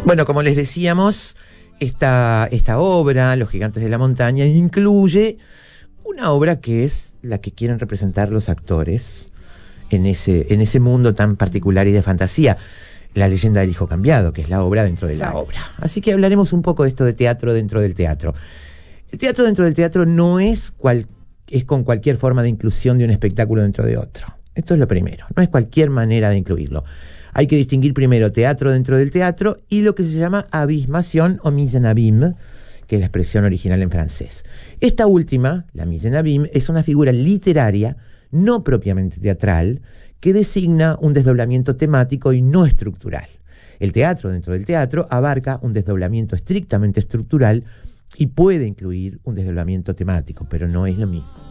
Bueno, como les decíamos, esta obra, Los Gigantes de la Montaña, incluye una obra que es la que quieren representar los actores en ese mundo tan particular y de fantasía. La leyenda del hijo cambiado, que es la obra dentro de la obra. Así que hablaremos un poco de esto de teatro dentro del teatro. El teatro dentro del teatro no es con cualquier forma de inclusión de un espectáculo dentro de otro. Esto es lo primero, no es cualquier manera de incluirlo. Hay que distinguir primero teatro dentro del teatro y lo que se llama abismación o mise en abîme, que es la expresión original en francés. Esta última, la mise en abîme, es una figura literaria, no propiamente teatral, que designa un desdoblamiento temático y no estructural. El teatro dentro del teatro abarca un desdoblamiento estrictamente estructural y puede incluir un desdoblamiento temático, pero no es lo mismo.